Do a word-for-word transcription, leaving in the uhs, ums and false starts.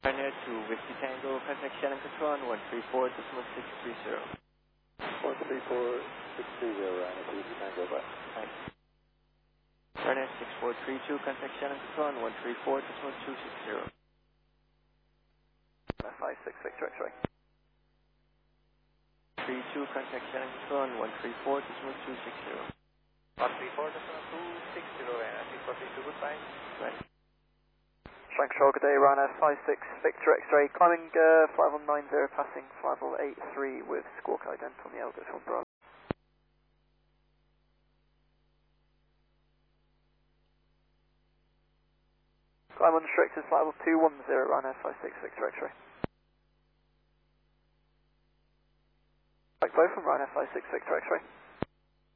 Ryanair to Whiskey Tango, contact Shannon Control on one three four decimal six three zero. one three four six three zero, Ryanair to Whiskey Tango, bye. Right. Ryanair six four three two, contact Shannon Control on one three four decimal two six zero. five six Victor X-ray. three two, contact Shannon Control on one three four decimal two six zero. one three four decimal two six zero, Ryanair six four three two, goodbye. Right. Shank Control, good day, Ryanair five six Victor X-ray, climbing uh, five one nine zero, passing five one eight three with squawk ident on the Elgis from Bravo. Climb unrestricted, flight level two one zero, Ryanair five six Victor X-ray. Back both from Ryanair five six Victor X-ray.